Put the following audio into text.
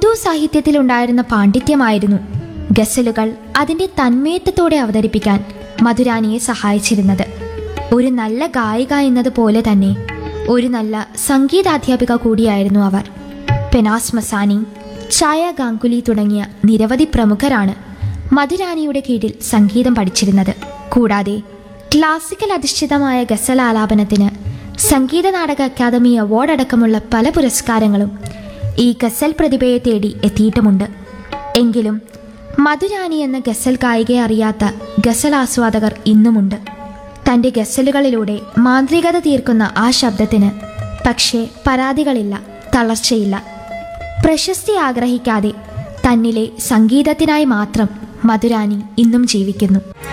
ഉറുദു സാഹിത്യത്തിലുണ്ടായിരുന്ന പാണ്ഡിത്യമായിരുന്നു ഗസലുകൾ അതിൻ്റെ തന്മയത്വത്തോടെ അവതരിപ്പിക്കാൻ മധുരാനിയെ സഹായിച്ചിരുന്നത്. ഒരു നല്ല ഗായിക എന്നതുപോലെ തന്നെ ഒരു നല്ല സംഗീതാധ്യാപിക കൂടിയായിരുന്നു അവർ. പെനാസ് മസാനി, ഛായ ഗാംഗുലി തുടങ്ങിയ നിരവധി പ്രമുഖരാണ് മധുരാനിയുടെ കീഴിൽ സംഗീതം പഠിച്ചിരുന്നത്. കൂടാതെ ക്ലാസിക്കൽ അധിഷ്ഠിതമായ ഗസൽ ആലാപനത്തിന് സംഗീത നാടക അക്കാദമി അവാർഡ് അടക്കമുള്ള പല പുരസ്കാരങ്ങളും ഈ ഗസൽ പ്രതിഭയെ തേടി എത്തിയിട്ടുമുണ്ട്. എങ്കിലും മധുരാനി എന്ന ഗസൽ ഗായികയെ അറിയാത്ത ഗസൽ ആസ്വാദകർ ഇന്നുമുണ്ട്. തൻ്റെ ഗസലുകളിലൂടെ മാന്ത്രികത തീർക്കുന്ന ആ ശബ്ദത്തിന് പക്ഷേ പരാതികളില്ല, തളർച്ചയില്ല. പ്രശസ്തി ആഗ്രഹിക്കാതെ തന്നിലെ സംഗീതത്തിനായി മാത്രം മധുരാനി ഇന്നും ജീവിക്കുന്നു.